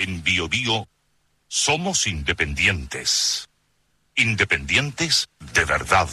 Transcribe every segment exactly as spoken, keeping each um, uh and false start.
En Bio Bio somos independientes. Independientes de verdad.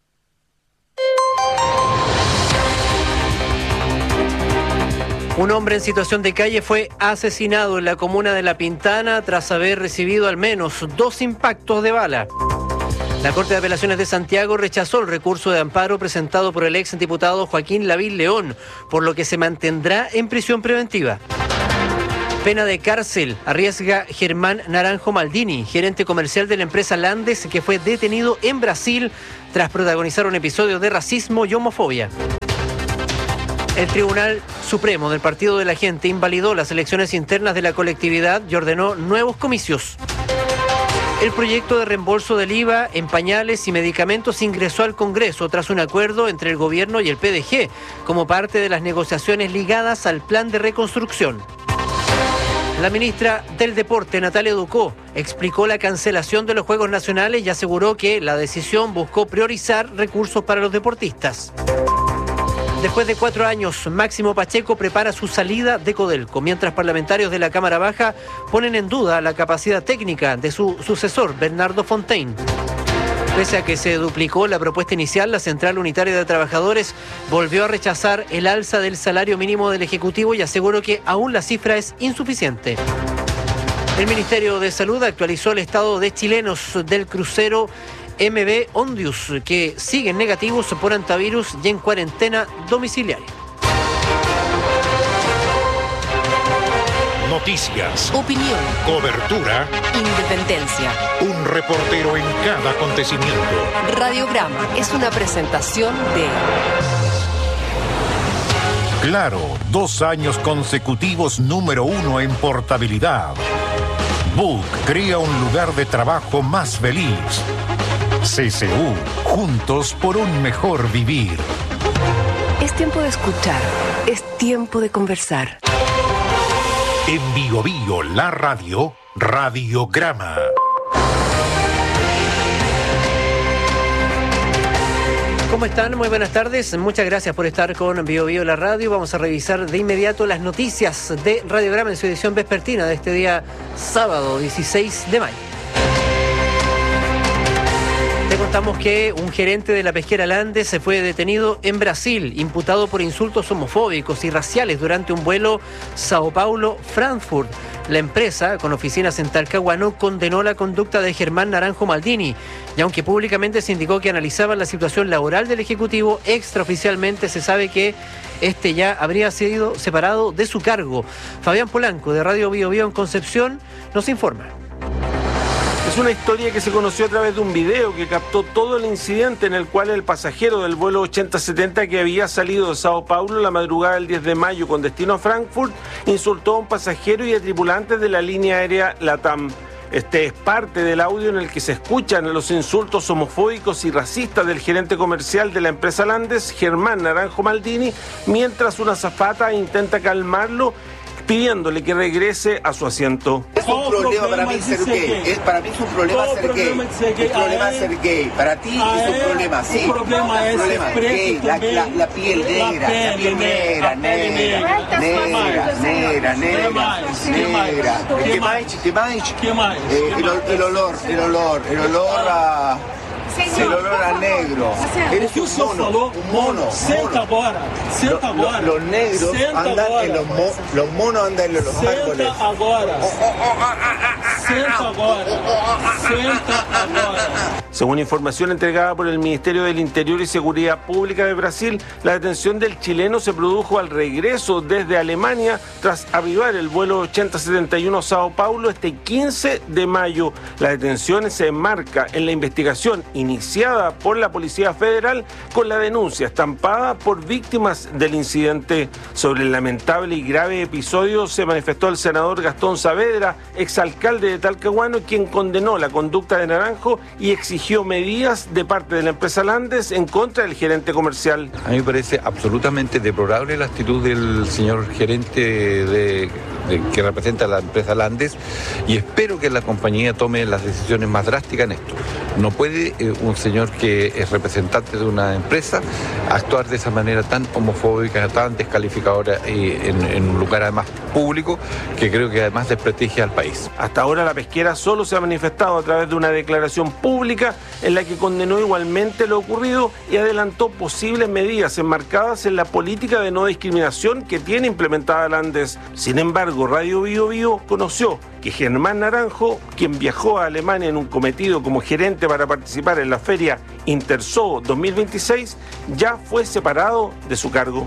Un hombre en situación de calle fue asesinado en la comuna de La Pintana tras haber recibido al menos dos impactos de bala. La Corte de Apelaciones de Santiago rechazó el recurso de amparo presentado por el ex diputado Joaquín Lavín León, por lo que se mantendrá en prisión preventiva. Pena de cárcel arriesga Germán Naranjo Maldini, gerente comercial de la empresa Landes, que fue detenido en Brasil tras protagonizar un episodio de racismo y homofobia. El Tribunal Supremo del Partido de la Gente invalidó las elecciones internas de la colectividad y ordenó nuevos comicios. El proyecto de reembolso del I V A en pañales y medicamentos ingresó al Congreso tras un acuerdo entre el gobierno y el P D G, como parte de las negociaciones ligadas al plan de reconstrucción. La ministra del Deporte, Natalia Ducó, explicó la cancelación de los Juegos Nacionales y aseguró que la decisión buscó priorizar recursos para los deportistas. Después de cuatro años, Máximo Pacheco prepara su salida de Codelco, mientras parlamentarios de la Cámara Baja ponen en duda la capacidad técnica de su sucesor, Bernardo Fontaine. Pese a que se duplicó la propuesta inicial, la Central Unitaria de Trabajadores volvió a rechazar el alza del salario mínimo del Ejecutivo y aseguró que aún la cifra es insuficiente. El Ministerio de Salud actualizó el estado de chilenos del crucero M V Ondius, que siguen negativos por antivirus y en cuarentena domiciliaria. Noticias, opinión, cobertura, independencia. Un reportero en cada acontecimiento. Radiograma es una presentación de Claro, dos años consecutivos número uno en portabilidad. Book crea un lugar de trabajo más feliz. C C U, juntos por un mejor vivir. Es tiempo de escuchar, es tiempo de conversar. En Bio Bio, la radio, Radiograma. ¿Cómo están? Muy buenas tardes. Muchas gracias por estar con Bio Bio la radio. Vamos a revisar de inmediato las noticias de Radiograma en su edición vespertina de este día sábado dieciséis de mayo. Te contamos que un gerente de la pesquera Landes se fue detenido en Brasil, imputado por insultos homofóbicos y raciales durante un vuelo Sao Paulo-Frankfurt. La empresa, con oficinas en Talcahuano, condenó la conducta de Germán Naranjo Maldini, y aunque públicamente se indicó que analizaban la situación laboral del Ejecutivo, extraoficialmente se sabe que este ya habría sido separado de su cargo. Fabián Polanco, de Radio Bio Bio en Concepción, nos informa. Es una historia que se conoció a través de un video que captó todo el incidente, en el cual el pasajero del vuelo ochenta setenta que había salido de Sao Paulo la madrugada del diez de mayo con destino a Frankfurt insultó a un pasajero y a tripulantes de la línea aérea LATAM. Este es parte del audio en el que se escuchan los insultos homofóbicos y racistas del gerente comercial de la empresa Landes, Germán Naranjo Maldini, mientras una azafata intenta calmarlo, pidiéndole que regrese a su asiento. Es un problema para mí ser gay. Es, para mí es un problema ser gay. Un problema ser gay. Para ti es un problema, sí. Un problema es gay. La, la, la piel negra, la piel negra, negra, negra, negra, negra, negra. ¿Qué más? ¿Qué más? ¿Qué más? El olor, el olor, el olor a... El olor a negro. Eres un mono, un mono. Senta agora, senta agora. Los negros andan en los monos, los monos andan en los árboles. Senta agora. Senta agora. Senta agora. Según información entregada por el Ministerio del Interior y Seguridad Pública de Brasil, la detención del chileno se produjo al regreso desde Alemania tras avivar el vuelo ochenta setenta y uno a Sao Paulo este quince de mayo. La detención se enmarca en la investigación iniciada por la Policía Federal con la denuncia estampada por víctimas del incidente. Sobre el lamentable y grave episodio se manifestó el senador Gastón Saavedra, exalcalde de Talcahuano, quien condenó la conducta de Naranjo y exigió medidas de parte de la empresa Landes en contra del gerente comercial. A mí me parece absolutamente deplorable la actitud del señor gerente de de, que representa a la empresa Landes, y espero que la compañía tome las decisiones más drásticas en esto. No puede eh, un señor que es representante de una empresa actuar de esa manera tan homofóbica, tan descalificadora eh, en, en un lugar además público, que creo que además desprestigia al país. Hasta ahora la pesquera solo se ha manifestado a través de una declaración pública en la que condenó igualmente lo ocurrido y adelantó posibles medidas enmarcadas en la política de no discriminación que tiene implementada Landes. Sin embargo, Radio Bio Bio conoció que Germán Naranjo, quien viajó a Alemania en un cometido como gerente para participar en la feria Interzoo dos mil veintiséis, ya fue separado de su cargo.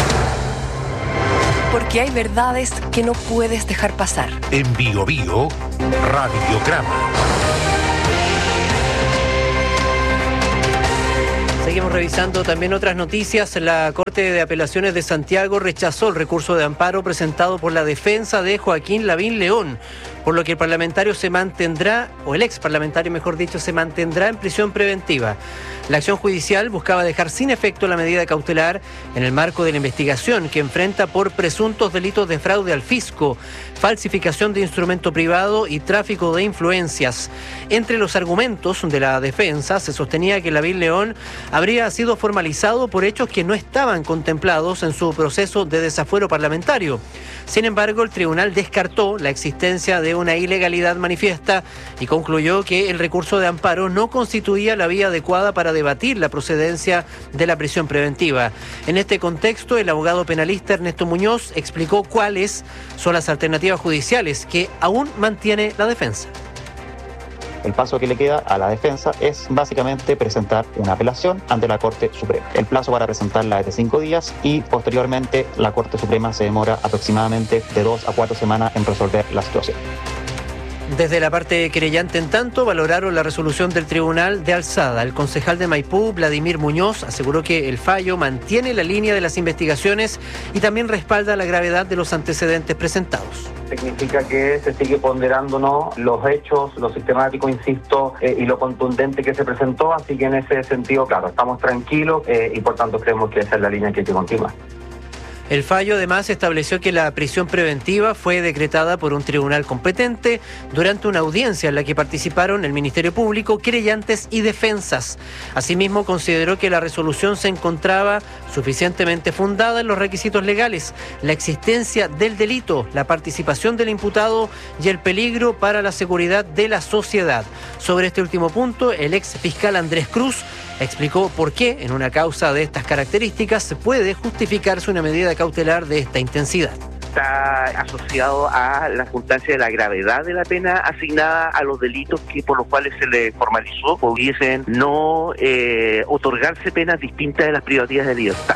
Porque hay verdades que no puedes dejar pasar. En Bio Bio, Radiograma. Seguimos revisando también otras noticias. La Corte de Apelaciones de Santiago rechazó el recurso de amparo presentado por la defensa de Joaquín Lavín León, por lo que el parlamentario se mantendrá, o el ex parlamentario mejor dicho, se mantendrá en prisión preventiva. La acción judicial buscaba dejar sin efecto la medida cautelar en el marco de la investigación que enfrenta por presuntos delitos de fraude al fisco, falsificación de instrumento privado y tráfico de influencias. Entre los argumentos de la defensa se sostenía que Lavín León habría sido formalizado por hechos que no estaban contemplados en su proceso de desafuero parlamentario. Sin embargo, el tribunal descartó la existencia de una ilegalidad manifiesta y concluyó que el recurso de amparo no constituía la vía adecuada para debatir la procedencia de la prisión preventiva. En este contexto, el abogado penalista Ernesto Muñoz explicó cuáles son las alternativas judiciales que aún mantiene la defensa. El paso que le queda a la defensa es básicamente presentar una apelación ante la Corte Suprema. El plazo para presentarla es de cinco días y posteriormente la Corte Suprema se demora aproximadamente de dos a cuatro semanas en resolver la situación. Desde la parte querellante, en tanto, valoraron la resolución del Tribunal de Alzada. El concejal de Maipú, Vladimir Muñoz, aseguró que el fallo mantiene la línea de las investigaciones y también respalda la gravedad de los antecedentes presentados. Significa que se sigue ponderando, ¿no?, los hechos, lo sistemático, insisto, eh, y lo contundente que se presentó, así que en ese sentido, claro, estamos tranquilos eh, y por tanto creemos que esa es la línea que hay que continuar. El fallo además estableció que la prisión preventiva fue decretada por un tribunal competente durante una audiencia en la que participaron el Ministerio Público, querellantes y defensas. Asimismo, consideró que la resolución se encontraba suficientemente fundada en los requisitos legales, la existencia del delito, la participación del imputado y el peligro para la seguridad de la sociedad. Sobre este último punto, el ex fiscal Andrés Cruz explicó por qué en una causa de estas características se puede justificarse una medida cautelar de esta intensidad. Está asociado a la circunstancia de la gravedad de la pena asignada a los delitos que por los cuales se le formalizó, pudiesen no eh, otorgarse penas distintas de las privativas de libertad.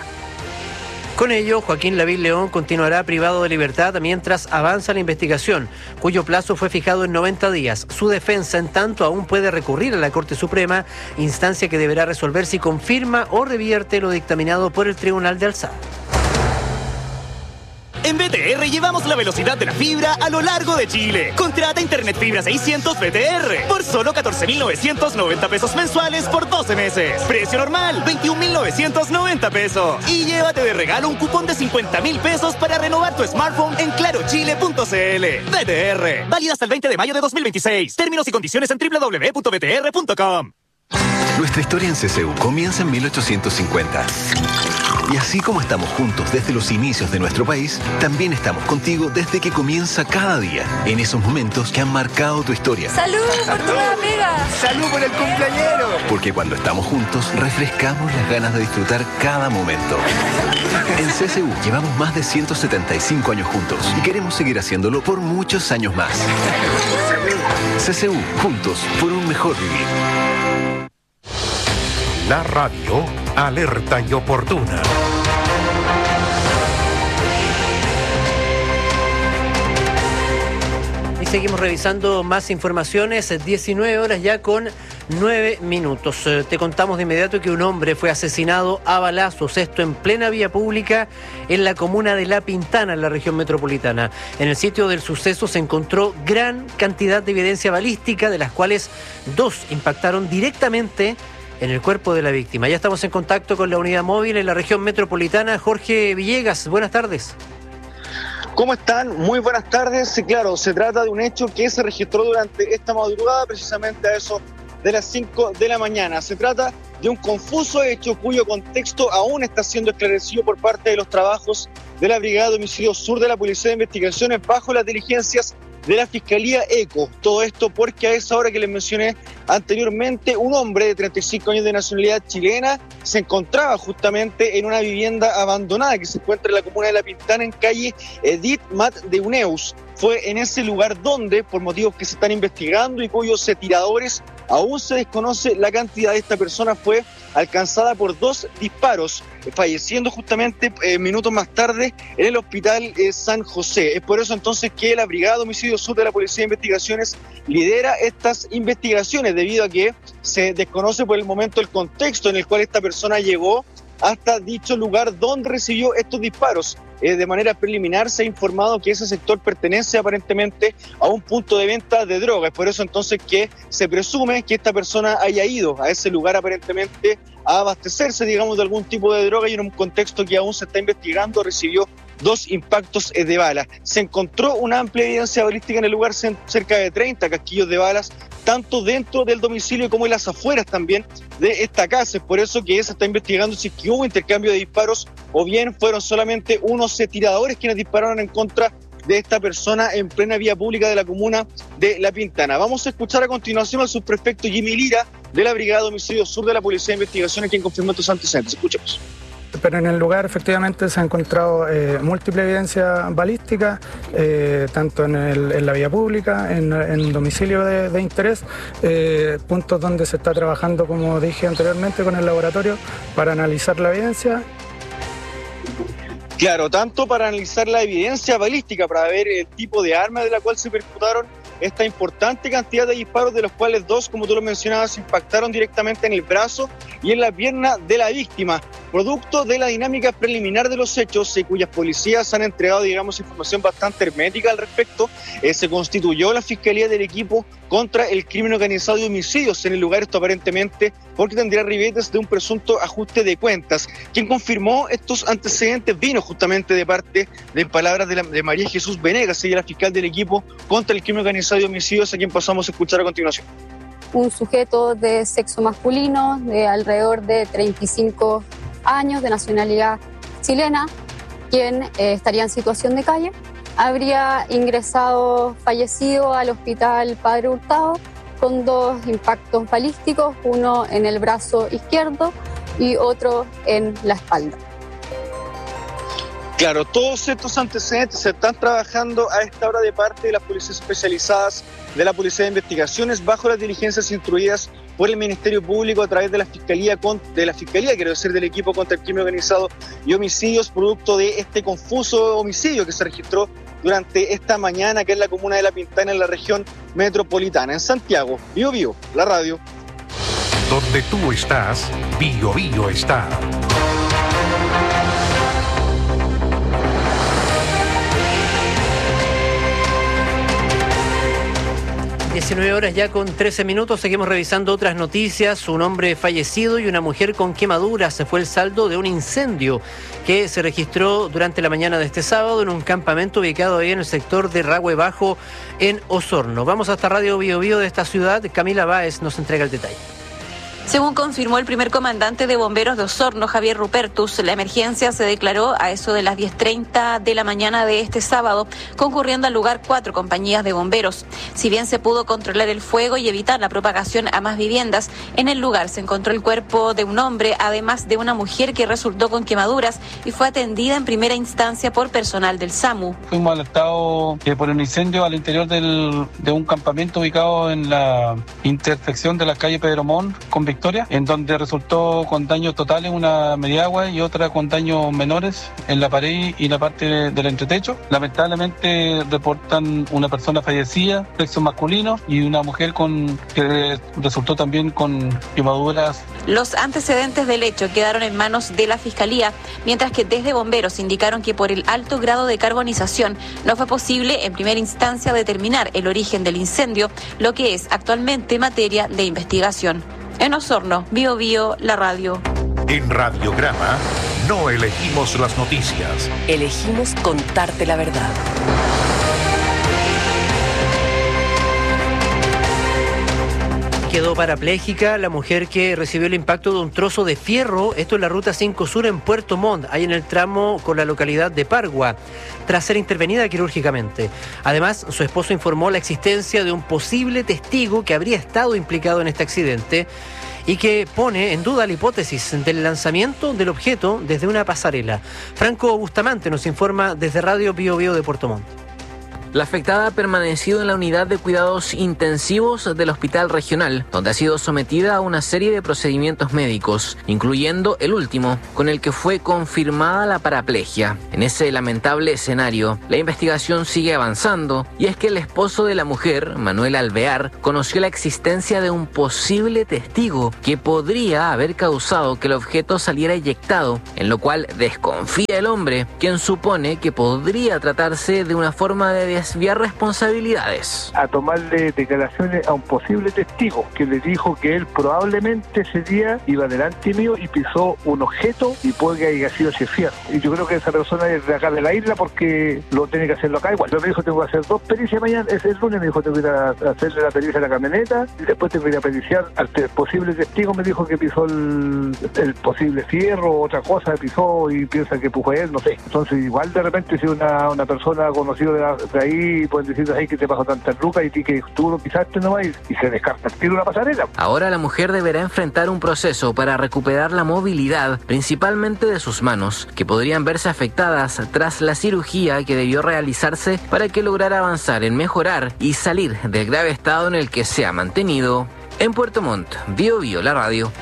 Con ello, Joaquín Lavín León continuará privado de libertad mientras avanza la investigación, cuyo plazo fue fijado en noventa días. Su defensa, en tanto, aún puede recurrir a la Corte Suprema, instancia que deberá resolver si confirma o revierte lo dictaminado por el Tribunal de Alzada. En B T R llevamos la velocidad de la fibra a lo largo de Chile. Contrata Internet Fibra seiscientos B T R por solo catorce mil novecientos noventa pesos mensuales por doce meses. Precio normal, veintiún mil novecientos noventa pesos. Y llévate de regalo un cupón de cincuenta mil pesos para renovar tu smartphone en claro chile punto c l. B T R, válida hasta el veinte de mayo de dos mil veintiséis. Términos y condiciones en doble u doble u doble u punto b t r punto com. Nuestra historia en C C U comienza en mil ochocientos cincuenta. Y así como estamos juntos desde los inicios de nuestro país, también estamos contigo desde que comienza cada día, en esos momentos que han marcado tu historia. ¡Salud por tu amiga! ¡Salud por el cumpleañero! Porque cuando estamos juntos, refrescamos las ganas de disfrutar cada momento. En C C U llevamos más de ciento setenta y cinco años juntos y queremos seguir haciéndolo por muchos años más. C C U, juntos por un mejor vivir. La radio, alerta y oportuna. Y seguimos revisando más informaciones, diecinueve horas ya con nueve minutos. Te contamos de inmediato que un hombre fue asesinado a balazos, esto en plena vía pública en la comuna de La Pintana, en la región metropolitana. En el sitio del suceso se encontró gran cantidad de evidencia balística, de las cuales dos impactaron directamente en el cuerpo de la víctima. Ya estamos en contacto con la unidad móvil en la región metropolitana. Jorge Villegas, buenas tardes. ¿Cómo están? Muy buenas tardes. Sí, claro, se trata de un hecho que se registró durante esta madrugada, precisamente a eso de las cinco de la mañana. Se trata de un confuso hecho cuyo contexto aún está siendo esclarecido por parte de los trabajos de la Brigada de Homicidios Sur de la Policía de Investigaciones bajo las diligencias de la Fiscalía ECO. Todo esto porque a esa hora que les mencioné anteriormente, un hombre de treinta y cinco años de nacionalidad chilena se encontraba justamente en una vivienda abandonada que se encuentra en la comuna de La Pintana, en calle Edith Mat de Uneus. Fue en ese lugar donde, por motivos que se están investigando y cuyos tiradores aún se desconoce la cantidad de esta persona, fue alcanzada por dos disparos, falleciendo justamente eh, minutos más tarde en el hospital eh, San José. Es por eso entonces que la Brigada de Homicidios Sur de la Policía de Investigaciones lidera estas investigaciones, debido a que se desconoce por el momento el contexto en el cual esta persona llegó hasta dicho lugar donde recibió estos disparos. Eh, de manera preliminar se ha informado que ese sector pertenece aparentemente a un punto de venta de drogas. Es por eso entonces que se presume que esta persona haya ido a ese lugar aparentemente a abastecerse, digamos, de algún tipo de droga, y en un contexto que aún se está investigando recibió dos impactos de bala. Se encontró una amplia evidencia balística en el lugar, cerca de treinta casquillos de balas, tanto dentro del domicilio como en las afueras también de esta casa. Es por eso que se está investigando si es que hubo intercambio de disparos o bien fueron solamente unos tiradores quienes dispararon en contra de esta persona en plena vía pública de la comuna de La Pintana. Vamos a escuchar a continuación al subprefecto Jimmy Lira de la Brigada de Homicidios Sur de la Policía de Investigaciones, quien confirmó estos antecedentes. Escuchemos. Pero en el lugar efectivamente se ha encontrado eh, múltiple evidencia balística, eh, tanto en, el, en la vía pública, en, en domicilio de, de interés, eh, puntos donde se está trabajando, como dije anteriormente, con el laboratorio para analizar la evidencia. Claro, tanto para analizar la evidencia balística, para ver el tipo de arma de la cual se percutaron esta importante cantidad de disparos, de los cuales dos, como tú lo mencionabas, impactaron directamente en el brazo y en la pierna de la víctima, producto de la dinámica preliminar de los hechos, y cuyas policías han entregado, digamos, información bastante hermética al respecto. Eh, se constituyó la Fiscalía del Equipo contra el Crimen Organizado y Homicidios en el lugar, esto aparentemente porque tendría ribetes de un presunto ajuste de cuentas. Quien confirmó estos antecedentes vino justamente de parte de palabras de, la, de María Jesús Venegas, ella la fiscal del Equipo contra el Crimen Organizado y Homicidios, a quien pasamos a escuchar a continuación. Un sujeto de sexo masculino, de alrededor de treinta y cinco años, de nacionalidad chilena, quien eh, estaría en situación de calle, habría ingresado fallecido al hospital Padre Hurtado con dos impactos balísticos, uno en el brazo izquierdo y otro en la espalda. Claro, todos estos antecedentes se están trabajando a esta hora de parte de las policías especializadas de la Policía de Investigaciones bajo las diligencias instruidas por el Ministerio Público a través de la Fiscalía, de la Fiscalía, quiero decir, del Equipo contra el Crimen Organizado y Homicidios, producto de este confuso homicidio que se registró durante esta mañana, que es la comuna de La Pintana, en la región metropolitana. En Santiago, Bio Bio, la radio. Donde tú estás, Bio Bio está. diecinueve horas ya con trece minutos, seguimos revisando otras noticias. Un hombre fallecido y una mujer con quemaduras se fue el saldo de un incendio que se registró durante la mañana de este sábado en un campamento ubicado ahí en el sector de Rahue Bajo, en Osorno. Vamos hasta Radio Bio Bio de esta ciudad. Camila Báez nos entrega el detalle. Según confirmó el primer comandante de bomberos de Osorno, Javier Rupertus, la emergencia se declaró a eso de las diez treinta de la mañana de este sábado, concurriendo al lugar cuatro compañías de bomberos. Si bien se pudo controlar el fuego y evitar la propagación a más viviendas, en el lugar se encontró el cuerpo de un hombre, además de una mujer que resultó con quemaduras y fue atendida en primera instancia por personal del SAMU. Fuimos alertados eh, por un incendio al interior del, de un campamento ubicado en la intersección de la calle Pedro Montt con Victoria, en donde resultó con daños totales una mediagua y otra con daños menores en la pared y la parte del entretecho. Lamentablemente reportan una persona fallecida, sexo masculino, y una mujer con que resultó también con quemaduras. Los antecedentes del hecho quedaron en manos de la Fiscalía, mientras que desde bomberos indicaron que por el alto grado de carbonización no fue posible en primera instancia determinar el origen del incendio, lo que es actualmente materia de investigación. En Osorno, Bio Bio, la radio. En Radiograma, no elegimos las noticias. Elegimos contarte la verdad. Quedó parapléjica la mujer que recibió el impacto de un trozo de fierro, esto en la ruta cinco Sur en Puerto Montt, ahí en el tramo con la localidad de Pargua, tras ser intervenida quirúrgicamente. Además, su esposo informó la existencia de un posible testigo que habría estado implicado en este accidente y que pone en duda la hipótesis del lanzamiento del objeto desde una pasarela. Franco Bustamante nos informa desde Radio Bio Bio de Puerto Montt. La afectada ha permanecido en la unidad de cuidados intensivos del Hospital Regional, donde ha sido sometida a una serie de procedimientos médicos, incluyendo el último, con el que fue confirmada la paraplegia. En ese lamentable escenario, la investigación sigue avanzando, y es que el esposo de la mujer, Manuel Alvear, conoció la existencia de un posible testigo que podría haber causado que el objeto saliera eyectado, en lo cual desconfía el hombre, quien supone que podría tratarse de una forma de desviar responsabilidades. A tomarle declaraciones a un posible testigo que le dijo que él probablemente ese día iba delante mío y pisó un objeto y puede que haya sido ese fierro. Y yo creo que esa persona es de acá de la isla porque lo tiene que hacerlo acá igual. Yo me dijo tengo que hacer dos pericias mañana, es el lunes me dijo tengo que ir a hacerle la pericia a la camioneta y después tengo que ir a periciar al posible testigo. Me dijo que pisó el, el posible fierro o otra cosa, pisó y piensa que fue él, no sé. Entonces igual de repente si una, una persona conocida de, la, de ahí y pueden decir ahí que te pasó tantas lucas y ti que tú lo pisaste nomás y, y se descarta el tiro una pasarela. Ahora la mujer deberá enfrentar un proceso para recuperar la movilidad, principalmente de sus manos, que podrían verse afectadas tras la cirugía que debió realizarse para que lograra avanzar en mejorar y salir del grave estado en el que se ha mantenido. En Puerto Montt, Bio Bio, la radio.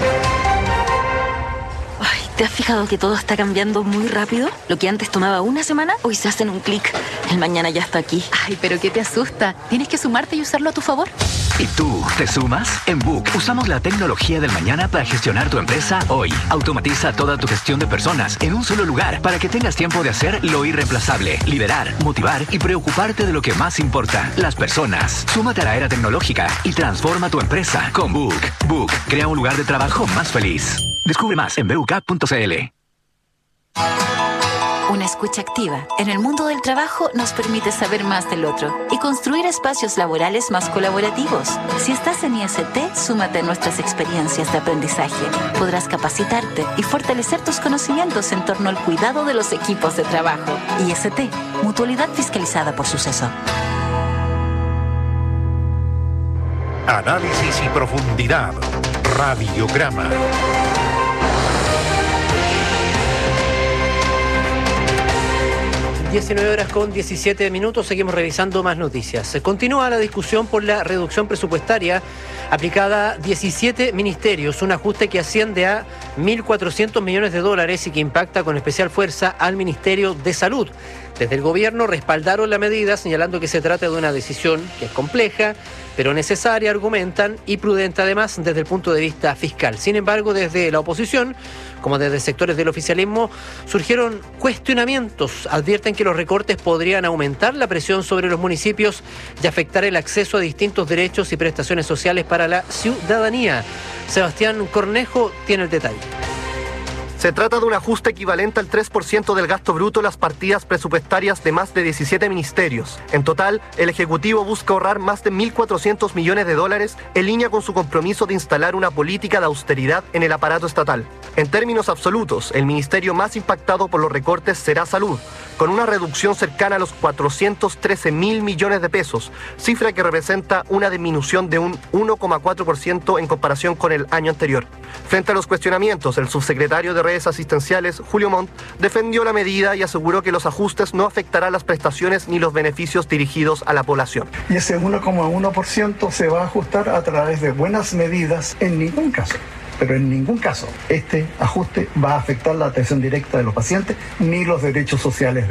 ¿Te has fijado que todo está cambiando muy rápido? Lo que antes tomaba una semana, hoy se hace en un clic. El mañana ya está aquí. Ay, pero ¿qué te asusta? Tienes que sumarte y usarlo a tu favor. ¿Y tú, te sumas? En Book usamos la tecnología del mañana para gestionar tu empresa hoy. Automatiza toda tu gestión de personas en un solo lugar para que tengas tiempo de hacer lo irreemplazable, liderar, motivar y preocuparte de lo que más importa, las personas. Súmate a la era tecnológica y transforma tu empresa con Book. Book crea un lugar de trabajo más feliz. Descubre más en b u k punto c l. Una escucha activa en el mundo del trabajo nos permite saber más del otro y construir espacios laborales más colaborativos. Si estás en I S T, súmate a nuestras experiencias de aprendizaje. Podrás capacitarte y fortalecer tus conocimientos en torno al cuidado de los equipos de trabajo. I S T, mutualidad fiscalizada por Suceso. Análisis y profundidad. Radiograma. diecinueve horas con diecisiete minutos, seguimos revisando más noticias. Continúa la discusión por la reducción presupuestaria aplicada a diecisiete ministerios, un ajuste que asciende a mil cuatrocientos millones de dólares y que impacta con especial fuerza al Ministerio de Salud. Desde el gobierno respaldaron la medida, señalando que se trata de una decisión que es compleja, pero necesaria, argumentan, y prudente además desde el punto de vista fiscal. Sin embargo, desde la oposición, como desde sectores del oficialismo, surgieron cuestionamientos. Advierten que los recortes podrían aumentar la presión sobre los municipios y afectar el acceso a distintos derechos y prestaciones sociales para la ciudadanía. Sebastián Cornejo tiene el detalle. Se trata de un ajuste equivalente al tres por ciento del gasto bruto en las partidas presupuestarias de más de diecisiete ministerios. En total, el Ejecutivo busca ahorrar más de mil cuatrocientos millones de dólares en línea con su compromiso de instalar una política de austeridad en el aparato estatal. En términos absolutos, el ministerio más impactado por los recortes será Salud, con una reducción cercana a los cuatrocientos trece mil millones de pesos, cifra que representa una disminución de un uno coma cuatro por ciento en comparación con el año anterior. Frente a los cuestionamientos, el subsecretario de Redes Asistenciales, Julio Montt, defendió la medida y aseguró que los ajustes no afectarán las prestaciones ni los beneficios dirigidos a la población. Y ese uno coma uno por ciento se va a ajustar a través de buenas medidas en ningún caso. Pero en ningún caso este ajuste va a afectar la atención directa de los pacientes ni los derechos sociales de ellos.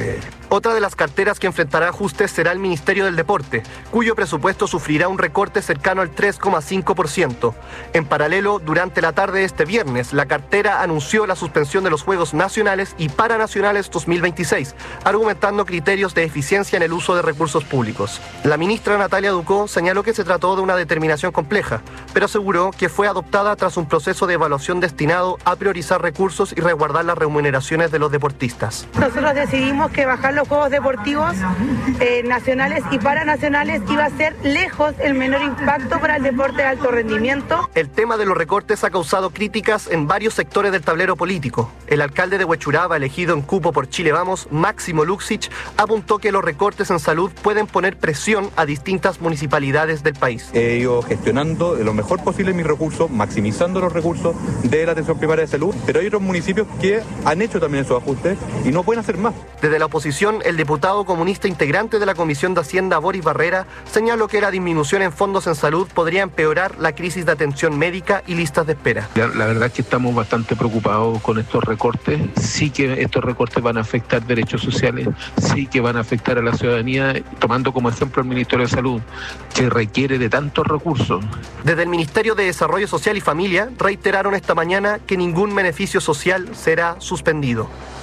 Otra de las carteras que enfrentará ajustes será el Ministerio del Deporte, cuyo presupuesto sufrirá un recorte cercano al tres coma cinco por ciento. En paralelo, durante la tarde de este viernes, la cartera anunció la suspensión de los Juegos Nacionales y Paranacionales dos mil veintiséis, argumentando criterios de eficiencia en el uso de recursos públicos. La ministra Natalia Ducó señaló que se trató de una determinación compleja, pero aseguró que fue adoptada tras un proceso de evaluación destinado a priorizar recursos y resguardar las remuneraciones de los deportistas. Nosotros decidimos que bajar los Juegos Deportivos eh, nacionales y paranacionales iba a ser lejos el menor impacto para el deporte de alto rendimiento. El tema de los recortes ha causado críticas en varios sectores del tablero político. El alcalde de Huechuraba, elegido en cupo por Chile Vamos, Máximo Luxich, apuntó que los recortes en salud pueden poner presión a distintas municipalidades del país. He ido gestionando lo mejor posible mis recursos, maximizando los recursos de la atención primaria de salud, pero hay otros municipios que han hecho también esos ajustes y no pueden hacer más. Desde la oposición, el diputado comunista integrante de la Comisión de Hacienda, Boris Barrera, señaló que la disminución en fondos en salud podría empeorar la crisis de atención médica y listas de espera. La, la verdad es que estamos bastante preocupados con estos recortes. Sí que estos recortes van a afectar derechos sociales, sí que van a afectar a la ciudadanía, tomando como ejemplo el Ministerio de Salud, que requiere de tantos recursos. Desde el Ministerio de Desarrollo Social y Familia reiteraron esta mañana que ningún beneficio social será suspendido.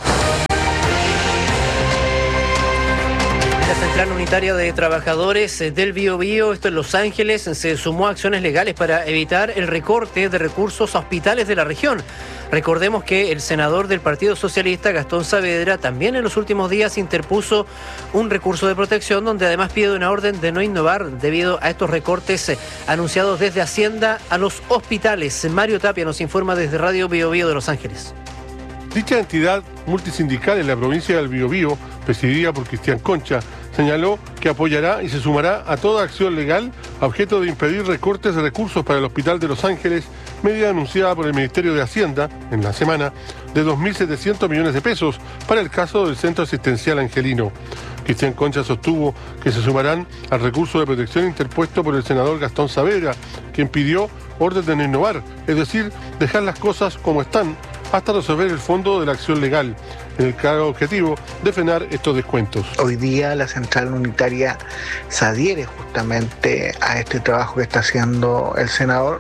La Central Unitaria de Trabajadores del Biobío, esto en Los Ángeles, se sumó a acciones legales para evitar el recorte de recursos a hospitales de la región. Recordemos que el senador del Partido Socialista, Gastón Saavedra, también en los últimos días interpuso un recurso de protección donde además pide una orden de no innovar debido a estos recortes anunciados desde Hacienda a los hospitales. Mario Tapia nos informa desde Radio Biobío de Los Ángeles. Dicha entidad multisindical en la provincia del Biobío, presidida por Cristian Concha, señaló que apoyará y se sumará a toda acción legal a objeto de impedir recortes de recursos para el Hospital de Los Ángeles, medida anunciada por el Ministerio de Hacienda en la semana de dos mil setecientos millones de pesos para el caso del Centro Asistencial Angelino. Cristian Concha sostuvo que se sumarán al recurso de protección interpuesto por el senador Gastón Saavedra, quien pidió orden de no innovar, es decir, dejar las cosas como están hasta resolver el fondo de la acción legal, en el claro objetivo de frenar estos descuentos. Hoy día la Central Unitaria se adhiere justamente a este trabajo que está haciendo el senador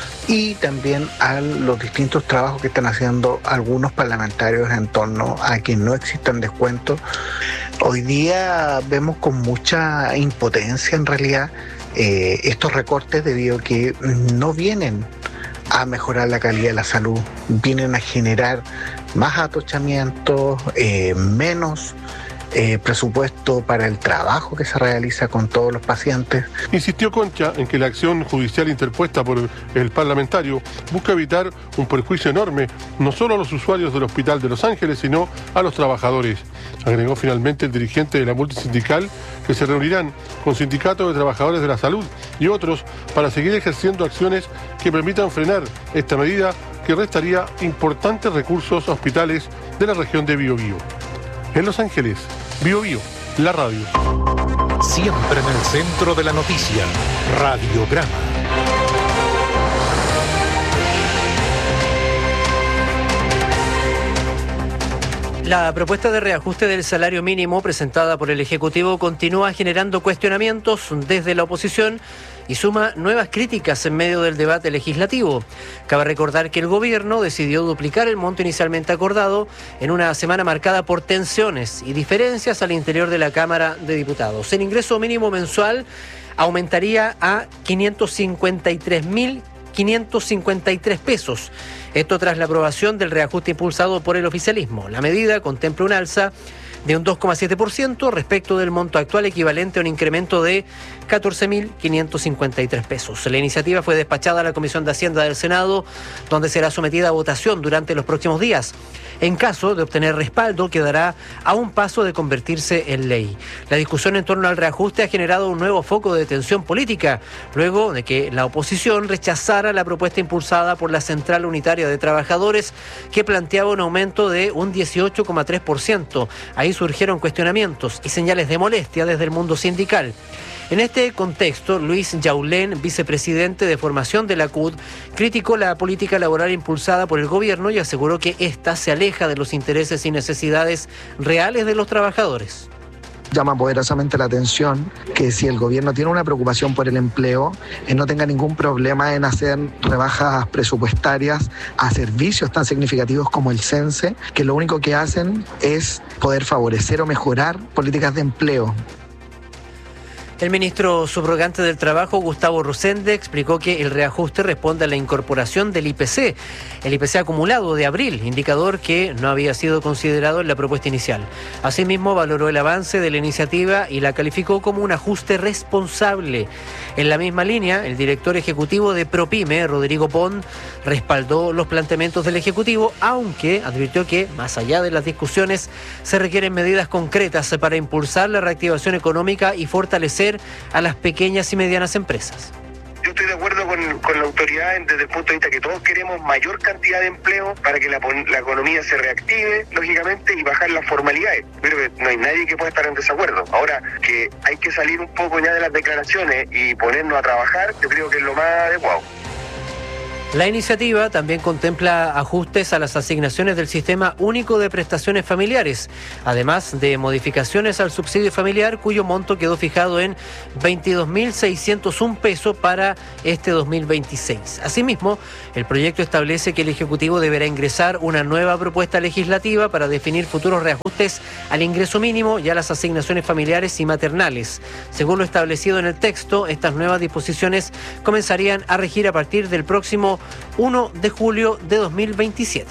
y también a los distintos trabajos que están haciendo algunos parlamentarios en torno a que no existan descuentos. Hoy día vemos con mucha impotencia en realidad eh, estos recortes debido a que no vienen a mejorar la calidad de la salud, vienen a generar más atochamientos, eh, menos eh, presupuesto para el trabajo que se realiza con todos los pacientes. Insistió Concha en que la acción judicial interpuesta por el parlamentario busca evitar un perjuicio enorme, no solo a los usuarios del Hospital de Los Ángeles, sino a los trabajadores. Agregó finalmente el dirigente de la multisindical que se reunirán con sindicatos de trabajadores de la salud y otros para seguir ejerciendo acciones que permitan frenar esta medida que restaría importantes recursos a hospitales de la región de Biobío. En Los Ángeles, Biobío, la radio. Siempre en el centro de la noticia, Radiograma. La propuesta de reajuste del salario mínimo presentada por el Ejecutivo continúa generando cuestionamientos desde la oposición y suma nuevas críticas en medio del debate legislativo. Cabe recordar que el gobierno decidió duplicar el monto inicialmente acordado en una semana marcada por tensiones y diferencias al interior de la Cámara de Diputados. El ingreso mínimo mensual aumentaría a quinientos cincuenta y tres mil quinientos cincuenta y tres pesos. Esto tras la aprobación del reajuste impulsado por el oficialismo. La medida contempla un alza de un dos coma siete por ciento respecto del monto actual, equivalente a un incremento de catorce mil quinientos cincuenta y tres pesos. La iniciativa fue despachada a la Comisión de Hacienda del Senado, donde será sometida a votación durante los próximos días. En caso de obtener respaldo, quedará a un paso de convertirse en ley. La discusión en torno al reajuste ha generado un nuevo foco de tensión política, luego de que la oposición rechazara la propuesta impulsada por la Central Unitaria de Trabajadores, que planteaba un aumento de un dieciocho coma tres por ciento. Ahí surgieron cuestionamientos y señales de molestia desde el mundo sindical. En este contexto, Luis Yaulén, vicepresidente de formación de la C U D, criticó la política laboral impulsada por el gobierno y aseguró que ésta se aleja de los intereses y necesidades reales de los trabajadores. Llama poderosamente la atención que si el gobierno tiene una preocupación por el empleo, eh, no tenga ningún problema en hacer rebajas presupuestarias a servicios tan significativos como el CENSE, que lo único que hacen es poder favorecer o mejorar políticas de empleo. El ministro subrogante del Trabajo, Gustavo Rosende, explicó que el reajuste responde a la incorporación del I P C, el I P C acumulado de abril, indicador que no había sido considerado en la propuesta inicial. Asimismo, valoró el avance de la iniciativa y la calificó como un ajuste responsable. En la misma línea, el director ejecutivo de ProPyme, Rodrigo Pont, respaldó los planteamientos del Ejecutivo, aunque advirtió que, más allá de las discusiones, se requieren medidas concretas para impulsar la reactivación económica y fortalecer a las pequeñas y medianas empresas. Yo estoy de acuerdo con, con la autoridad desde el punto de vista que todos queremos mayor cantidad de empleo para que la, la economía se reactive, lógicamente, y bajar las formalidades. Creo que no hay nadie que pueda estar en desacuerdo. Ahora, que hay que salir un poco ya de las declaraciones y ponernos a trabajar, yo creo que es lo más adecuado. La iniciativa también contempla ajustes a las asignaciones del Sistema Único de Prestaciones Familiares, además de modificaciones al subsidio familiar, cuyo monto quedó fijado en veintidós mil seiscientos uno pesos para este dos mil veintiséis. Asimismo, el proyecto establece que el Ejecutivo deberá ingresar una nueva propuesta legislativa para definir futuros reajustes al ingreso mínimo y a las asignaciones familiares y maternales. Según lo establecido en el texto, estas nuevas disposiciones comenzarían a regir a partir del próximo primero de julio de dos mil veintisiete.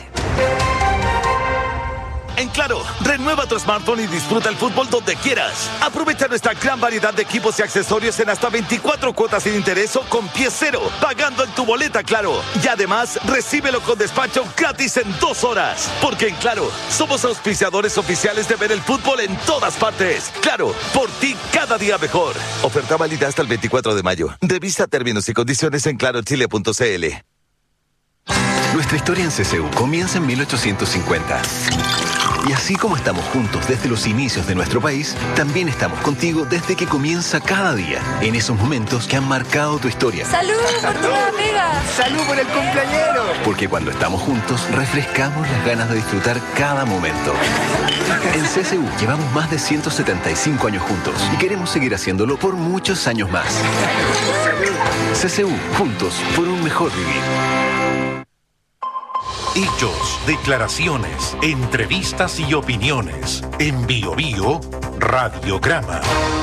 En Claro, renueva tu smartphone y disfruta el fútbol donde quieras. Aprovecha nuestra gran variedad de equipos y accesorios en hasta veinticuatro cuotas sin interés o con pie cero, pagando en tu boleta Claro. Y además, recíbelo con despacho gratis en dos horas. Porque en Claro, somos auspiciadores oficiales de ver el fútbol en todas partes. Claro, por ti cada día mejor. Oferta válida hasta el veinticuatro de mayo. Revisa términos y condiciones en claro chile punto c l. Nuestra historia en C C U comienza en mil ochocientos cincuenta. Y así como estamos juntos desde los inicios de nuestro país, también estamos contigo desde que comienza cada día, en esos momentos que han marcado tu historia. ¡Salud por tu nueva pega! ¡Salud por el cumpleañero! Porque cuando estamos juntos, refrescamos las ganas de disfrutar cada momento. En C C U llevamos más de ciento setenta y cinco años juntos y queremos seguir haciéndolo por muchos años más. C C U, juntos por un mejor vivir. Hechos, declaraciones, entrevistas y opiniones. En Bio Bio, Radiograma.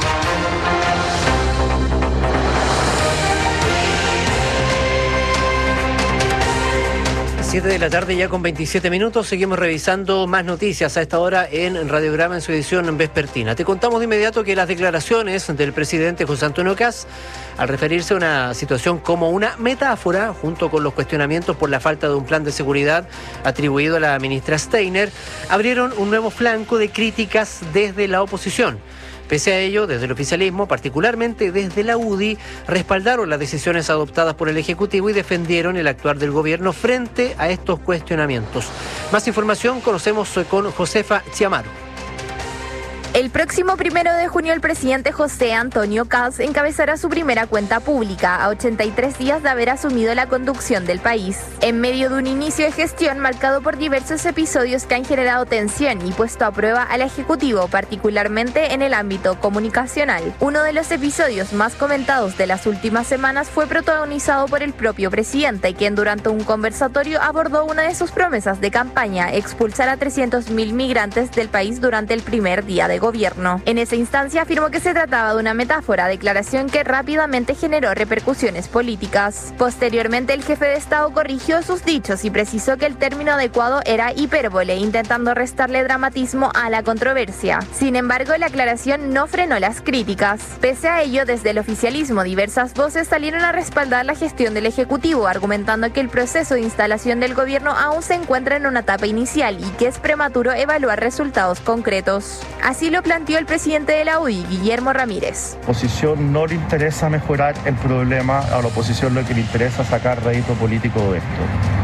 siete de la tarde ya con veintisiete minutos, seguimos revisando más noticias a esta hora en Radiograma en su edición vespertina. Te contamos de inmediato que las declaraciones del presidente José Antonio Kast, al referirse a una situación como una metáfora, junto con los cuestionamientos por la falta de un plan de seguridad atribuido a la ministra Steiner, abrieron un nuevo flanco de críticas desde la oposición. Pese a ello, desde el oficialismo, particularmente desde la U D I, respaldaron las decisiones adoptadas por el Ejecutivo y defendieron el actuar del gobierno frente a estos cuestionamientos. Más información conocemos con Josefa Chiamaro. El próximo primero de junio el presidente José Antonio Kast encabezará su primera cuenta pública a ochenta y tres días de haber asumido la conducción del país. En medio de un inicio de gestión marcado por diversos episodios que han generado tensión y puesto a prueba al Ejecutivo, particularmente en el ámbito comunicacional. Uno de los episodios más comentados de las últimas semanas fue protagonizado por el propio presidente, quien durante un conversatorio abordó una de sus promesas de campaña: expulsar a trescientos mil migrantes del país durante el primer día de gobierno. En esa instancia afirmó que se trataba de una metáfora, declaración que rápidamente generó repercusiones políticas. Posteriormente, el jefe de Estado corrigió sus dichos y precisó que el término adecuado era hipérbole, intentando restarle dramatismo a la controversia. Sin embargo, la aclaración no frenó las críticas. Pese a ello, desde el oficialismo, diversas voces salieron a respaldar la gestión del Ejecutivo, argumentando que el proceso de instalación del gobierno aún se encuentra en una etapa inicial y que es prematuro evaluar resultados concretos. Así lo planteó el presidente de la U D I, Guillermo Ramírez. A la oposición no le interesa mejorar el problema, a la oposición lo que le interesa es sacar rédito político de esto.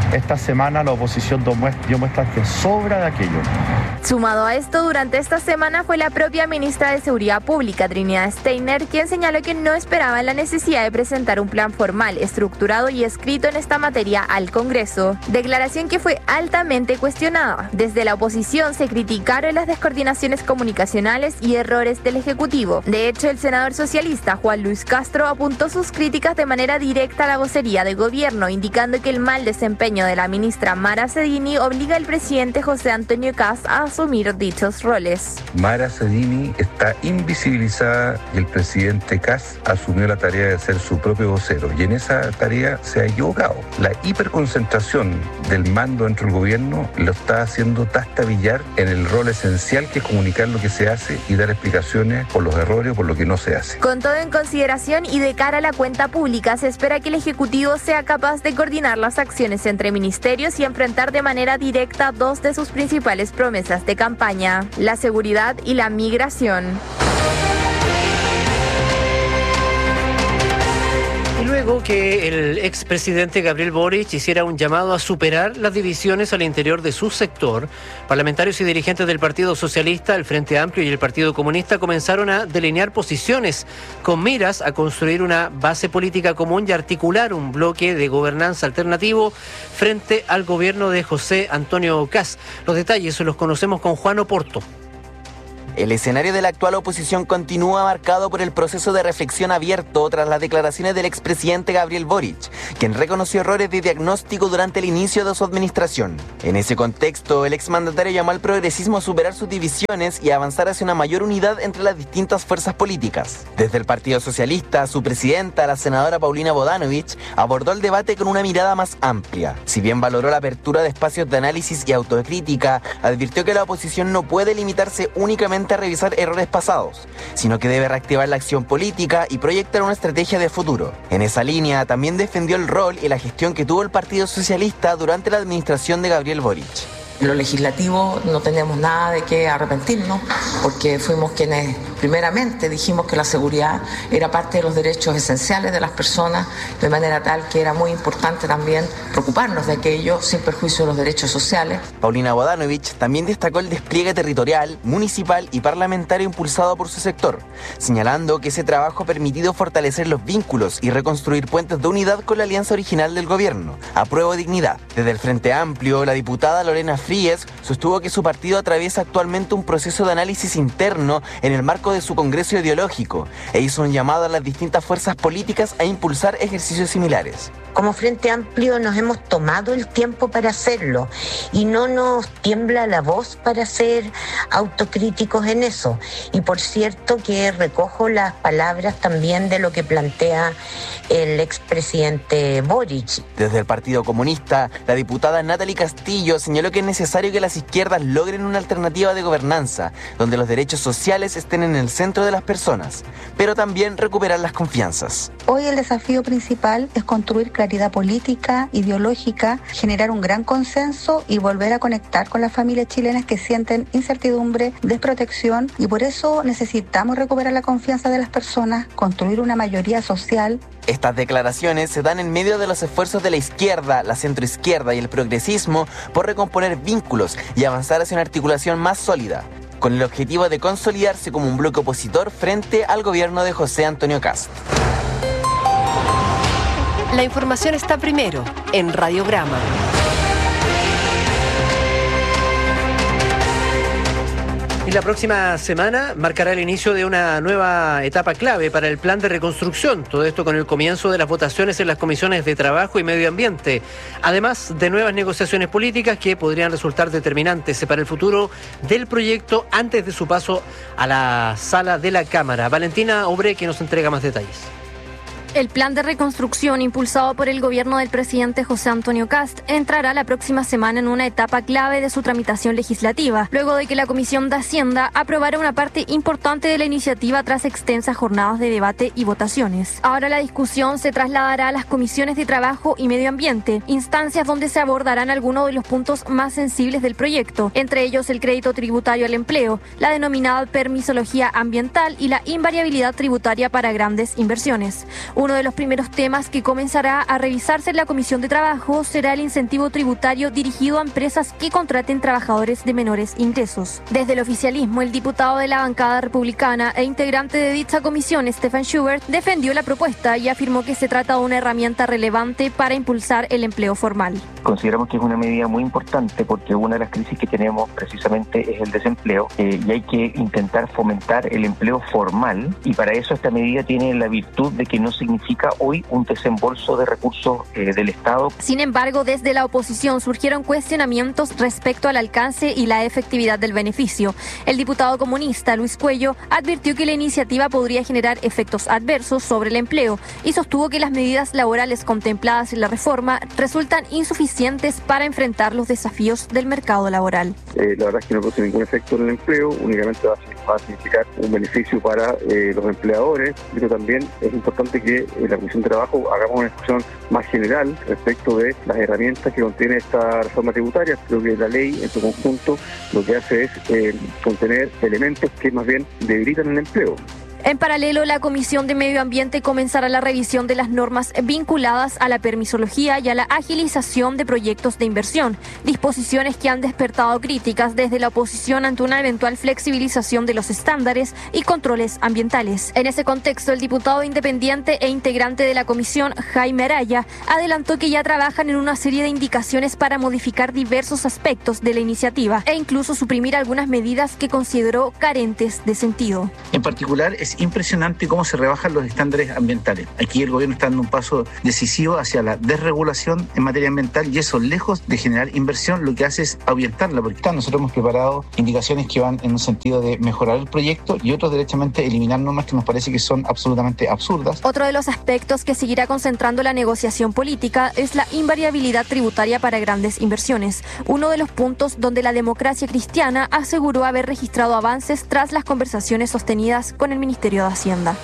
esta semana la oposición dio muestras que sobra de aquello. Sumado a esto, durante esta semana fue la propia ministra de Seguridad Pública, Trinidad Steiner, quien señaló que no esperaba la necesidad de presentar un plan formal, estructurado y escrito en esta materia al Congreso. Declaración que fue altamente cuestionada. Desde la oposición se criticaron las descoordinaciones comunicacionales y errores del Ejecutivo. De hecho, el senador socialista Juan Luis Castro apuntó sus críticas de manera directa a la vocería de gobierno, indicando que el mal desempeño de la ministra Mara Cedini obliga al presidente José Antonio Kast a asumir dichos roles. Mara Cedini está invisibilizada y el presidente Kast asumió la tarea de ser su propio vocero y en esa tarea se ha equivocado. La hiperconcentración del mando dentro del gobierno lo está haciendo tastabillar en el rol esencial que es comunicar lo que se hace y dar explicaciones por los errores o por lo que no se hace. Con todo en consideración y de cara a la cuenta pública, se espera que el Ejecutivo sea capaz de coordinar las acciones entre ministerios y enfrentar de manera directa dos de sus principales promesas de campaña, la seguridad y la migración. Luego que el expresidente Gabriel Boric hiciera un llamado a superar las divisiones al interior de su sector, parlamentarios y dirigentes del Partido Socialista, el Frente Amplio y el Partido Comunista comenzaron a delinear posiciones con miras a construir una base política común y articular un bloque de gobernanza alternativo frente al gobierno de José Antonio Kast. Los detalles los conocemos con Juan Oporto. El escenario de la actual oposición continúa marcado por el proceso de reflexión abierto tras las declaraciones del expresidente Gabriel Boric, quien reconoció errores de diagnóstico durante el inicio de su administración. En ese contexto, el exmandatario llamó al progresismo a superar sus divisiones y a avanzar hacia una mayor unidad entre las distintas fuerzas políticas. Desde el Partido Socialista, su presidenta, la senadora Paulina Bodanovich, abordó el debate con una mirada más amplia. Si bien valoró la apertura de espacios de análisis y autocrítica, advirtió que la oposición no puede limitarse únicamente a revisar errores pasados, sino que debe reactivar la acción política y proyectar una estrategia de futuro. En esa línea, también defendió el rol y la gestión que tuvo el Partido Socialista durante la administración de Gabriel Boric. En lo legislativo no tenemos nada de qué arrepentirnos, porque fuimos quienes primeramente dijimos que la seguridad era parte de los derechos esenciales de las personas, de manera tal que era muy importante también preocuparnos de aquello sin perjuicio de los derechos sociales. Paulina Bodanovich también destacó el despliegue territorial, municipal y parlamentario impulsado por su sector, señalando que ese trabajo ha permitido fortalecer los vínculos y reconstruir puentes de unidad con la alianza original del gobierno. Apruebo dignidad. Desde el Frente Amplio, la diputada Lorena Fríes sostuvo que su partido atraviesa actualmente un proceso de análisis interno en el marco de su congreso ideológico e hizo un llamado a las distintas fuerzas políticas a impulsar ejercicios similares. Como Frente Amplio nos hemos tomado el tiempo para hacerlo y no nos tiembla la voz para ser autocríticos en eso. Y por cierto que recojo las palabras también de lo que plantea el expresidente Boric. Desde el Partido Comunista, la diputada Natalie Castillo señaló que es necesario que las izquierdas logren una alternativa de gobernanza, donde los derechos sociales estén en el centro de las personas, pero también recuperar las confianzas. Hoy el desafío principal es construir claridad política, ideológica, generar un gran consenso y volver a conectar con las familias chilenas que sienten incertidumbre, desprotección, y por eso necesitamos recuperar la confianza de las personas, construir una mayoría social. Estas declaraciones se dan en medio de los esfuerzos de la izquierda, la centroizquierda y el progresismo por recomponer vínculos y avanzar hacia una articulación más sólida, con el objetivo de consolidarse como un bloque opositor frente al gobierno de José Antonio Kast. La información está primero en Radiograma. Y la próxima semana marcará el inicio de una nueva etapa clave para el plan de reconstrucción. Todo esto con el comienzo de las votaciones en las comisiones de Trabajo y Medio Ambiente, además de nuevas negociaciones políticas que podrían resultar determinantes para el futuro del proyecto antes de su paso a la sala de la Cámara. Valentina Obre, que nos entrega más detalles. El plan de reconstrucción impulsado por el gobierno del presidente José Antonio Kast entrará la próxima semana en una etapa clave de su tramitación legislativa, luego de que la Comisión de Hacienda aprobara una parte importante de la iniciativa tras extensas jornadas de debate y votaciones. Ahora la discusión se trasladará a las comisiones de Trabajo y Medio Ambiente, instancias donde se abordarán algunos de los puntos más sensibles del proyecto, entre ellos el crédito tributario al empleo, la denominada permisología ambiental y la invariabilidad tributaria para grandes inversiones. Uno de los primeros temas que comenzará a revisarse en la Comisión de Trabajo será el incentivo tributario dirigido a empresas que contraten trabajadores de menores ingresos. Desde el oficialismo, el diputado de la bancada republicana e integrante de dicha comisión, Stefan Schubert, defendió la propuesta y afirmó que se trata de una herramienta relevante para impulsar el empleo formal. Consideramos que es una medida muy importante porque una de las crisis que tenemos precisamente es el desempleo eh, y hay que intentar fomentar el empleo formal, y para eso esta medida tiene la virtud de que no significa hoy un desembolso de recursos eh, del Estado. Sin embargo, desde la oposición surgieron cuestionamientos respecto al alcance y la efectividad del beneficio. El diputado comunista Luis Cuello advirtió que la iniciativa podría generar efectos adversos sobre el empleo y sostuvo que las medidas laborales contempladas en la reforma resultan insuficientes para enfrentar los desafíos del mercado laboral. Eh, la verdad es que no produce ningún efecto en el empleo, únicamente va a, va a significar un beneficio para eh, los empleadores, pero también es importante que en la Comisión de Trabajo hagamos una discusión más general respecto de las herramientas que contiene esta reforma tributaria. Creo que la ley en su conjunto lo que hace es eh, contener elementos que más bien debilitan el empleo. En paralelo, la Comisión de Medio Ambiente comenzará la revisión de las normas vinculadas a la permisología y a la agilización de proyectos de inversión, disposiciones que han despertado críticas desde la oposición ante una eventual flexibilización de los estándares y controles ambientales. En ese contexto, el diputado independiente e integrante de la comisión, Jaime Araya, adelantó que ya trabajan en una serie de indicaciones para modificar diversos aspectos de la iniciativa e incluso suprimir algunas medidas que consideró carentes de sentido. En particular, es impresionante cómo se rebajan los estándares ambientales. Aquí el gobierno está dando un paso decisivo hacia la desregulación en materia ambiental, y eso, lejos de generar inversión, lo que hace es ahuyentarla, porque nosotros hemos preparado indicaciones que van en un sentido de mejorar el proyecto y otros derechamente eliminar normas que nos parece que son absolutamente absurdas. Otro de los aspectos que seguirá concentrando la negociación política es la invariabilidad tributaria para grandes inversiones, uno de los puntos donde la Democracia Cristiana aseguró haber registrado avances tras las conversaciones sostenidas con el Ministerio de Hacienda.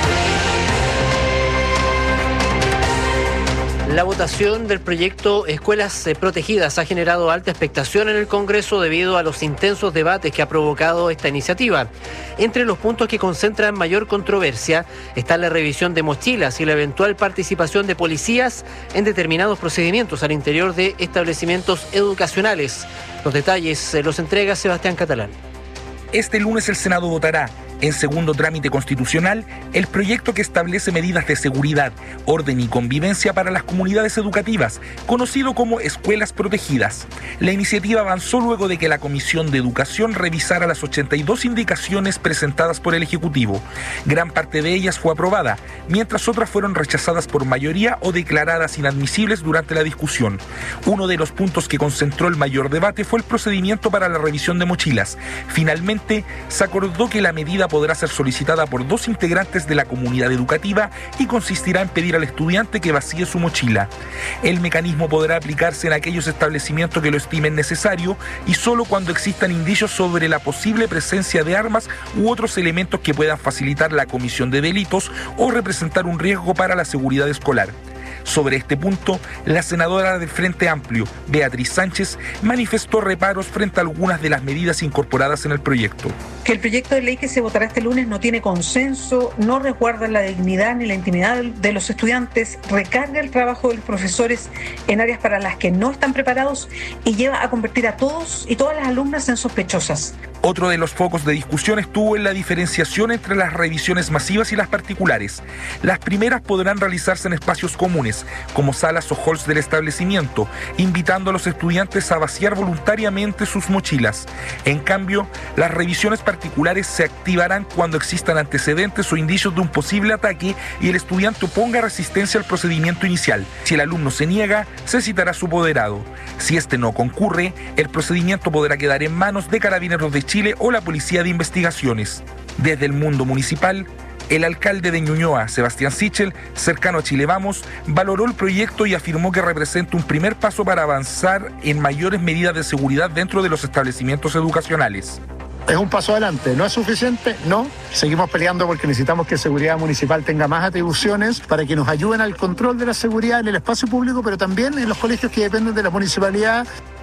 La votación del proyecto Escuelas Protegidas ha generado alta expectación en el Congreso debido a los intensos debates que ha provocado esta iniciativa. Entre los puntos que concentran mayor controversia está la revisión de mochilas y la eventual participación de policías en determinados procedimientos al interior de establecimientos educacionales. Los detalles los entrega Sebastián Catalán. Este lunes el Senado votará en segundo trámite constitucional el proyecto que establece medidas de seguridad, orden y convivencia para las comunidades educativas, conocido como escuelas protegidas. La iniciativa avanzó luego de que la Comisión de Educación revisara las ochenta y dos indicaciones presentadas por el Ejecutivo. Gran parte de ellas fue aprobada, mientras otras fueron rechazadas por mayoría o declaradas inadmisibles durante la discusión. Uno de los puntos que concentró el mayor debate fue el procedimiento para la revisión de mochilas. Finalmente, se acordó que la medida podrá ser solicitada por dos integrantes de la comunidad educativa y consistirá en pedir al estudiante que vacíe su mochila. El mecanismo podrá aplicarse en aquellos establecimientos que lo estimen necesario y solo cuando existan indicios sobre la posible presencia de armas u otros elementos que puedan facilitar la comisión de delitos o representar un riesgo para la seguridad escolar. Sobre este punto, la senadora del Frente Amplio, Beatriz Sánchez, manifestó reparos frente a algunas de las medidas incorporadas en el proyecto. Que el proyecto de ley que se votará este lunes no tiene consenso, no resguarda la dignidad ni la intimidad de los estudiantes, recarga el trabajo de los profesores en áreas para las que no están preparados y lleva a convertir a todos y todas las alumnas en sospechosas. Otro de los focos de discusión estuvo en la diferenciación entre las revisiones masivas y las particulares. Las primeras podrán realizarse en espacios comunes, como salas o halls del establecimiento, invitando a los estudiantes a vaciar voluntariamente sus mochilas. En cambio, las revisiones particulares se activarán cuando existan antecedentes o indicios de un posible ataque y el estudiante oponga resistencia al procedimiento inicial. Si el alumno se niega, se citará a su apoderado. Si este no concurre, el procedimiento podrá quedar en manos de Carabineros de Chile o la Policía de Investigaciones. Desde el mundo municipal, el alcalde de Ñuñoa, Sebastián Sichel, cercano a Chile Vamos, valoró el proyecto y afirmó que representa un primer paso para avanzar en mayores medidas de seguridad dentro de los establecimientos educacionales. Es un paso adelante, ¿no es suficiente? No, seguimos peleando porque necesitamos que Seguridad Municipal tenga más atribuciones para que nos ayuden al control de la seguridad en el espacio público, pero también en los colegios que dependen de la municipalidad.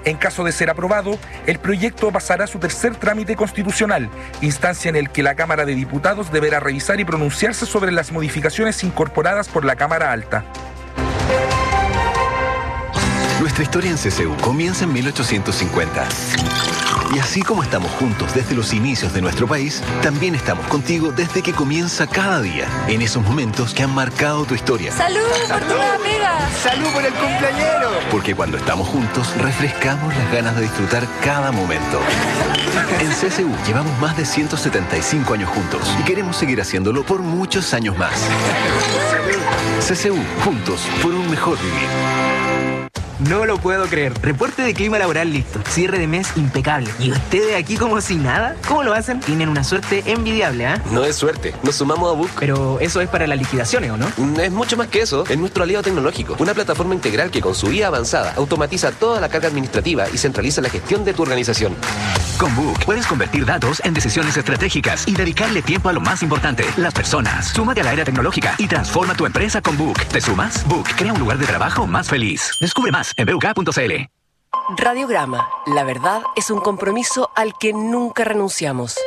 En caso de ser aprobado, el proyecto pasará a su tercer trámite constitucional, instancia en el que la Cámara de Diputados deberá revisar y pronunciarse sobre las modificaciones incorporadas por la Cámara Alta. Nuestra historia en C C U comienza en mil ochocientos cincuenta. Y así como estamos juntos desde los inicios de nuestro país, también estamos contigo desde que comienza cada día, en esos momentos que han marcado tu historia. ¡Salud por tu amiga! ¡Salud por el cumpleañero! Porque cuando estamos juntos, refrescamos las ganas de disfrutar cada momento. En C C U llevamos más de ciento setenta y cinco años juntos y queremos seguir haciéndolo por muchos años más. C C U, juntos por un mejor vivir. No lo puedo creer. Reporte de clima laboral listo. Cierre de mes impecable. ¿Y ustedes aquí como si nada? ¿Cómo lo hacen? Tienen una suerte envidiable, ¿ah? ¿eh? No es suerte. Nos sumamos a Book. Pero eso es para las liquidaciones, ¿o no? Es mucho más que eso. Es nuestro aliado tecnológico. Una plataforma integral que con su I A avanzada automatiza toda la carga administrativa y centraliza la gestión de tu organización. Con Book puedes convertir datos en decisiones estratégicas y dedicarle tiempo a lo más importante, las personas. Súmate a la era tecnológica y transforma tu empresa con Book. ¿Te sumas? Book crea un lugar de trabajo más feliz. Descubre más en b u k punto c l. Radiograma. La verdad es un compromiso al que nunca renunciamos.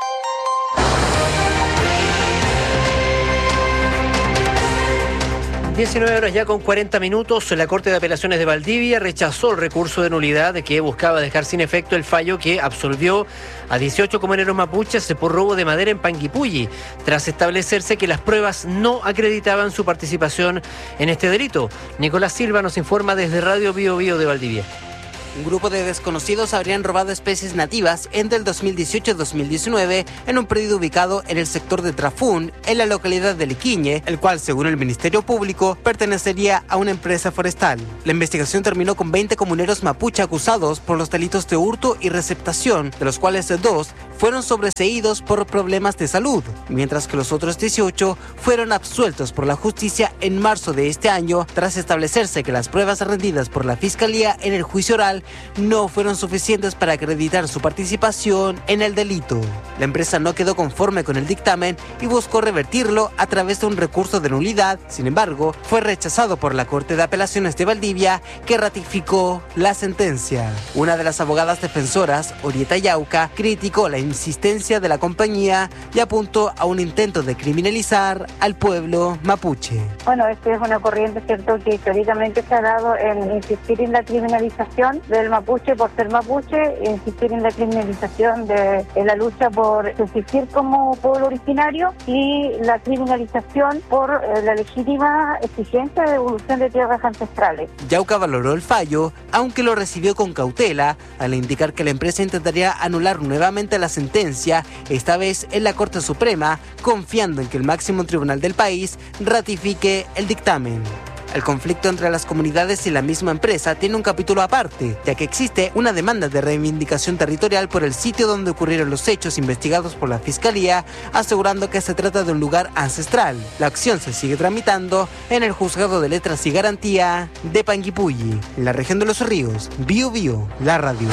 diecinueve horas ya con cuarenta minutos. La Corte de Apelaciones de Valdivia rechazó el recurso de nulidad que buscaba dejar sin efecto el fallo que absolvió a dieciocho comuneros mapuches por robo de madera en Panguipulli, tras establecerse que las pruebas no acreditaban su participación en este delito. Nicolás Silva nos informa desde Radio Bio Bio de Valdivia. Un grupo de desconocidos habrían robado especies nativas entre el dos mil dieciocho y dos mil diecinueve en un predio ubicado en el sector de Trafún, en la localidad de Liquiñe, el cual, según el Ministerio Público, pertenecería a una empresa forestal. La investigación terminó con veinte comuneros mapuche acusados por los delitos de hurto y receptación, de los cuales dos fueron sobreseídos por problemas de salud, mientras que los otros dieciocho fueron absueltos por la justicia en marzo de este año, tras establecerse que las pruebas rendidas por la Fiscalía en el juicio oral no fueron suficientes para acreditar su participación en el delito. La empresa no quedó conforme con el dictamen y buscó revertirlo a través de un recurso de nulidad. Sin embargo, fue rechazado por la Corte de Apelaciones de Valdivia, que ratificó la sentencia. Una de las abogadas defensoras, Orieta Yauca, criticó la insistencia de la compañía y apuntó a un intento de criminalizar al pueblo mapuche. Bueno, esta es una corriente, cierto, que históricamente se ha dado en insistir en la criminalización del mapuche por ser mapuche, insistir en la criminalización de en la lucha por subsistir como pueblo originario y la criminalización por eh, la legítima exigencia de devolución de tierras ancestrales. Yauca valoró el fallo, aunque lo recibió con cautela, al indicar que la empresa intentaría anular nuevamente la sentencia, esta vez en la Corte Suprema, confiando en que el máximo tribunal del país ratifique el dictamen. El conflicto entre las comunidades y la misma empresa tiene un capítulo aparte, ya que existe una demanda de reivindicación territorial por el sitio donde ocurrieron los hechos investigados por la Fiscalía, asegurando que se trata de un lugar ancestral. La acción se sigue tramitando en el Juzgado de Letras y Garantía de Panguipulli, en la región de Los Ríos. Bio Bio, la radio.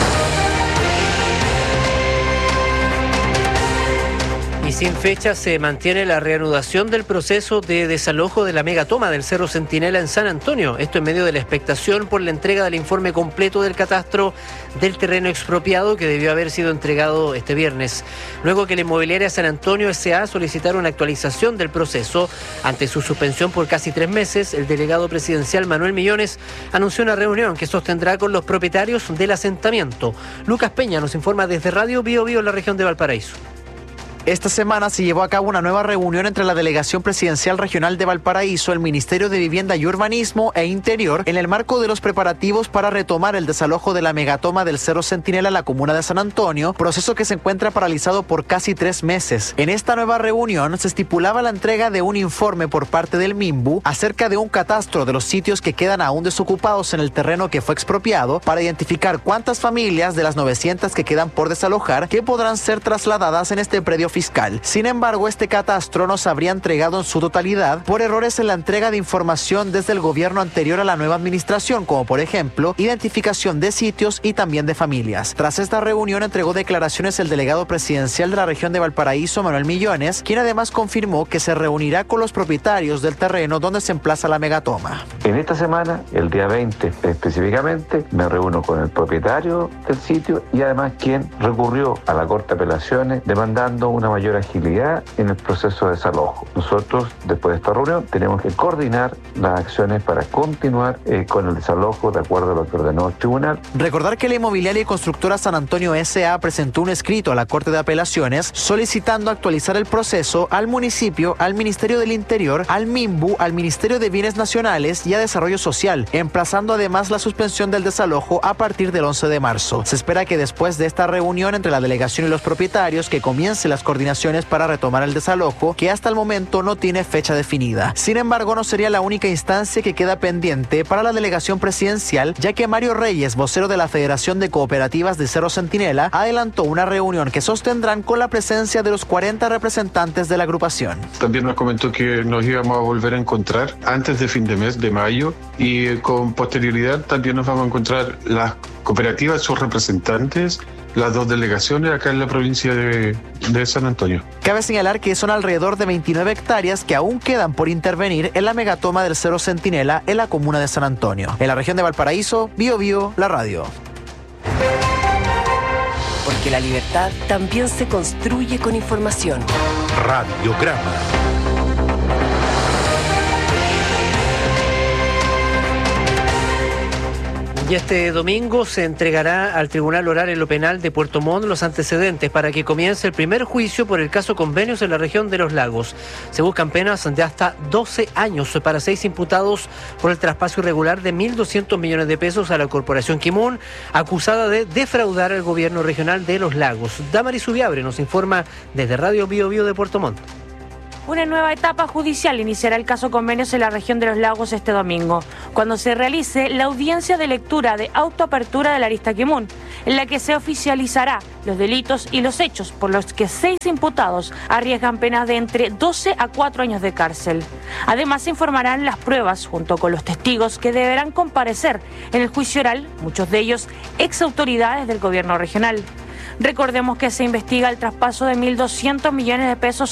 Y sin fecha se mantiene la reanudación del proceso de desalojo de la megatoma del Cerro Centinela en San Antonio. Esto en medio de la expectación por la entrega del informe completo del catastro del terreno expropiado, que debió haber sido entregado este viernes. Luego que la inmobiliaria San Antonio S A solicitaron una actualización del proceso ante su suspensión por casi tres meses, el delegado presidencial Manuel Millones anunció una reunión que sostendrá con los propietarios del asentamiento. Lucas Peña nos informa desde Radio Bio Bio en la región de Valparaíso. Esta semana se llevó a cabo una nueva reunión entre la Delegación Presidencial Regional de Valparaíso, el Ministerio de Vivienda y Urbanismo e Interior, en el marco de los preparativos para retomar el desalojo de la megatoma del Cerro Centinela en la comuna de San Antonio, proceso que se encuentra paralizado por casi tres meses. En esta nueva reunión se estipulaba la entrega de un informe por parte del MIMBU acerca de un catastro de los sitios que quedan aún desocupados en el terreno que fue expropiado, para identificar cuántas familias de las novecientas que quedan por desalojar que podrán ser trasladadas en este predio fiscal. Sin embargo, este catastro no se habría entregado en su totalidad por errores en la entrega de información desde el gobierno anterior a la nueva administración, como por ejemplo, identificación de sitios y también de familias. Tras esta reunión entregó declaraciones el delegado presidencial de la región de Valparaíso, Manuel Millones, quien además confirmó que se reunirá con los propietarios del terreno donde se emplaza la megatoma. En esta semana, el día veinte específicamente, me reúno con el propietario del sitio y además quien recurrió a la Corte de Apelaciones demandando una mayor agilidad en el proceso de desalojo. Nosotros, después de esta reunión, tenemos que coordinar las acciones para continuar eh, con el desalojo de acuerdo a lo que ordenó el tribunal. Recordar que la inmobiliaria y constructora San Antonio S A presentó un escrito a la Corte de Apelaciones solicitando actualizar el proceso al municipio, al Ministerio del Interior, al MIMBU, al Ministerio de Bienes Nacionales y a Desarrollo Social, emplazando además la suspensión del desalojo a partir del once de marzo. Se espera que después de esta reunión entre la delegación y los propietarios que comiencen las coordinaciones para retomar el desalojo, que hasta el momento no tiene fecha definida. Sin embargo, no sería la única instancia que queda pendiente para la delegación presidencial, ya que Mario Reyes, vocero de la Federación de Cooperativas de Cerro Centinela, adelantó una reunión que sostendrán con la presencia de los cuarenta representantes de la agrupación. También nos comentó que nos íbamos a volver a encontrar antes de fin de mes, de mayo, y con posterioridad también nos vamos a encontrar las cooperativas, sus representantes, las dos delegaciones acá en la provincia de, de San Antonio. Cabe señalar que son alrededor de veintinueve hectáreas que aún quedan por intervenir en la megatoma del Cerro Centinela en la comuna de San Antonio. En la región de Valparaíso, Bio Bio, la radio. Porque la libertad también se construye con información. Radiograma. Y este domingo se entregará al Tribunal Oral en lo Penal de Puerto Montt los antecedentes para que comience el primer juicio por el caso Convenios en la región de Los Lagos. Se buscan penas de hasta doce años para seis imputados por el traspaso irregular de mil doscientos millones de pesos a la Corporación Quimún, acusada de defraudar al gobierno regional de Los Lagos. Damaris Ubiabre nos informa desde Radio Bio Bio de Puerto Montt. Una nueva etapa judicial iniciará el caso Convenios en la región de Los Lagos este domingo, cuando se realice la audiencia de lectura de autoapertura de la arista Quimún, en la que se oficializará los delitos y los hechos por los que seis imputados arriesgan penas de entre doce a cuatro años de cárcel. Además, se informarán las pruebas junto con los testigos que deberán comparecer en el juicio oral, muchos de ellos ex autoridades del gobierno regional. Recordemos que se investiga el traspaso de mil doscientos millones de pesos